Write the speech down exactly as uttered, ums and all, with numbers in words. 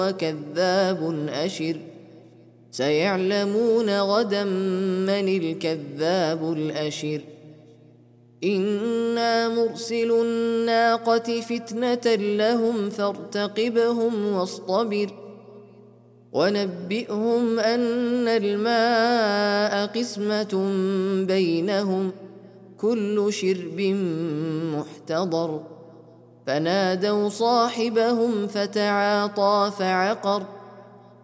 وكذاب أشر سيعلمون غدا من الكذاب الأشر إنا مرسل الناقة فتنة لهم فارتقبهم واصطبر ونبئهم أن الماء قسمة بينهم كل شرب محتضر فنادوا صاحبهم فتعاطى فعقر